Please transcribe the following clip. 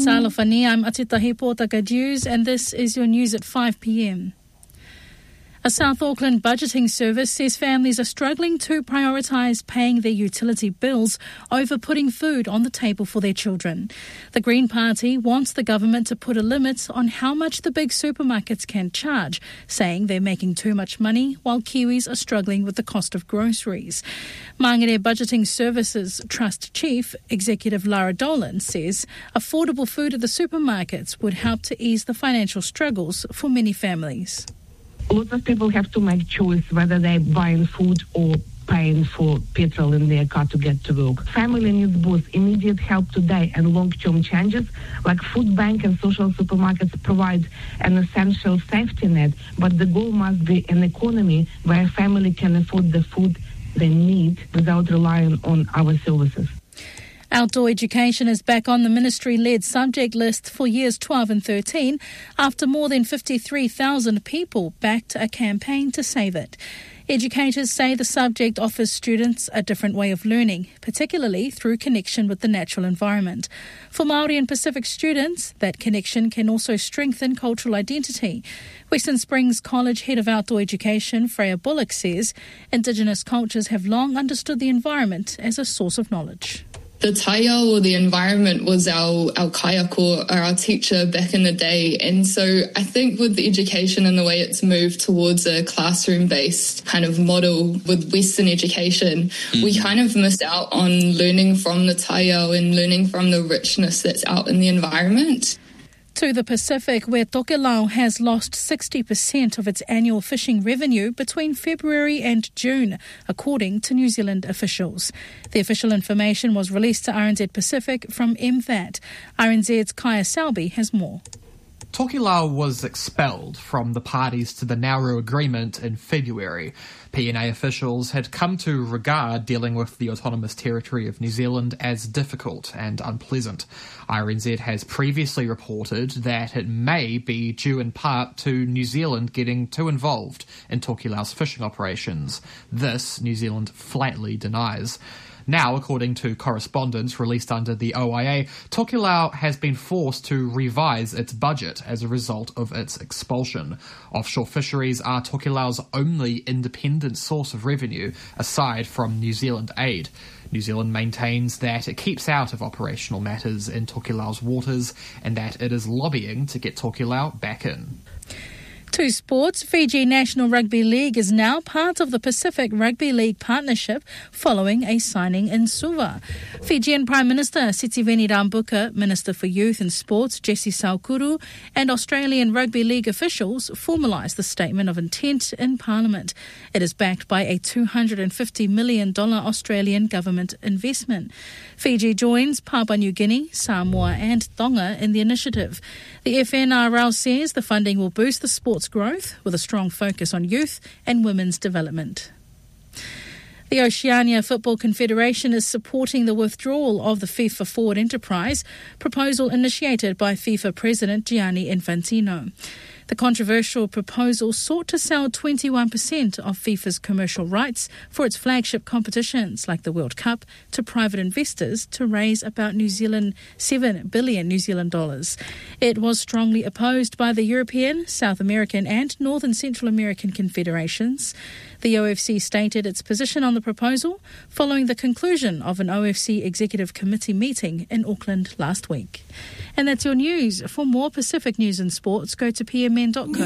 Ta'alofani, I'm Atitahi Pōtaka News, and this is your news at 5 p.m. A South Auckland budgeting service says families are struggling to prioritise paying their utility bills over putting food on the table for their children. The Green Party wants the government to put a limit on how much the big supermarkets can charge, saying they're making too much money while Kiwis are struggling with the cost of groceries. Mangere Budgeting Services Trust Chief Executive Lara Dolan says affordable food at the supermarkets would help to ease the financial struggles for many families. Lots of people have to make choice whether they're buying food or paying for petrol in their car to get to work. Family needs both immediate help today and long-term changes, like food bank and social supermarkets provide an essential safety net, but the goal must be an economy where a family can afford the food they need without relying on our services. Outdoor education is back on the ministry-led subject list for years 12 and 13 after more than 53,000 people backed a campaign to save it. Educators say the subject offers students a different way of learning, particularly through connection with the natural environment. For Māori and Pacific students, that connection can also strengthen cultural identity. Western Springs College Head of Outdoor Education, Freya Bullock, says Indigenous cultures have long understood the environment as a source of knowledge. The taiao or the environment was our kaiako or our teacher back in the day. And so I think with the education and the way it's moved towards a classroom-based kind of model with Western education, we kind of miss out on learning from the taiao and learning from the richness that's out in the environment. To the Pacific, where Tokelau has lost 60% of its annual fishing revenue between February and June, according to New Zealand officials. The official information was released to RNZ Pacific from MVAT. RNZ's Kaya Selby has more. Tokelau was expelled from the parties to the Nauru Agreement in February. PNA officials had come to regard dealing with the Autonomous Territory of New Zealand as difficult and unpleasant. RNZ has previously reported that it may be due in part to New Zealand getting too involved in Tokelau's fishing operations. This New Zealand flatly denies. Now, according to correspondence released under the OIA, Tokelau has been forced to revise its budget as a result of its expulsion. Offshore fisheries are Tokelau's only independent source of revenue, aside from New Zealand aid. New Zealand maintains that it keeps out of operational matters in Tokelau's waters and that it is lobbying to get Tokelau back in. To sports, Fiji National Rugby League is now part of the Pacific Rugby League partnership following a signing in Suva. Fijian Prime Minister Sitiveni Rabuka, Minister for Youth and Sports Jesse Saukuru, and Australian Rugby League officials formalised the statement of intent in Parliament. It is backed by a $250 million Australian government investment. Fiji joins Papua New Guinea, Samoa and Tonga in the initiative. The FNRL says the funding will boost the sports growth with a strong focus on youth and women's development. The Oceania Football Confederation is supporting the withdrawal of the FIFA Forward Enterprise proposal initiated by FIFA President Gianni Infantino. The controversial proposal sought to sell 21% of FIFA's commercial rights for its flagship competitions like the World Cup to private investors to raise about $7 billion New Zealand dollars. It was strongly opposed by the European, South American and North and Central American confederations. The OFC stated its position on the proposal following the conclusion of an OFC Executive Committee meeting in Auckland last week. And that's your news. For more Pacific news and sports, go to pmn.co.